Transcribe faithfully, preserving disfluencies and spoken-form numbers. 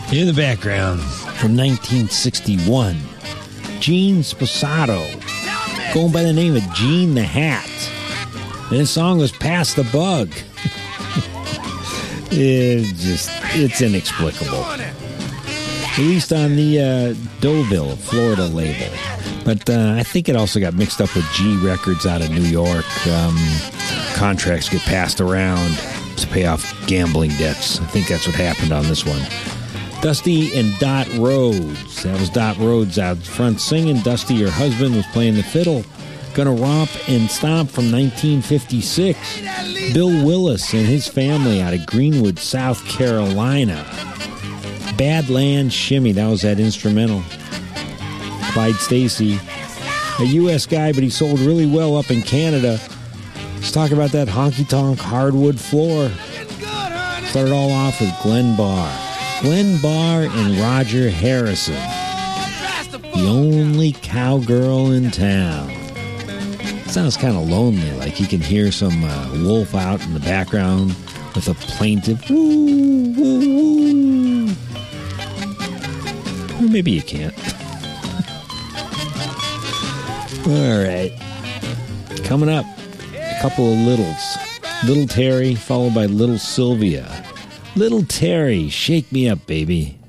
In the background, from nineteen sixty-one, Gene Sposato, going by the name of Gene the Hat. And his song was Pass the Bug. It's just, it's inexplicable. Released on the uh, Deauville, Florida label. But uh, I think it also got mixed up with G Records out of New York. Um, contracts get passed around to pay off gambling debts. I think that's what happened on this one. Dusty and Dot Rhodes. That was Dot Rhodes out front singing. Dusty, her husband, was playing the fiddle. Gonna Romp and Stomp from nineteen fifty-six. Bill Willis and his family out of Greenwood, South Carolina. Badland Shimmy, that was that instrumental. Clyde Stacy, a U S guy, but he sold really well up in Canada. Let's talk about that honky-tonk hardwood floor. Started all off with Glenn Barr. Glenn Barr and Roger Harrison. The only cowgirl in town. Sounds kind of lonely, like you can hear some uh, wolf out in the background with a plaintive woo, woo, woo. Or maybe you can't. All right. Coming up, a couple of littles. Little Terry, followed by Little Sylvia. Little Terry, shake me up, baby.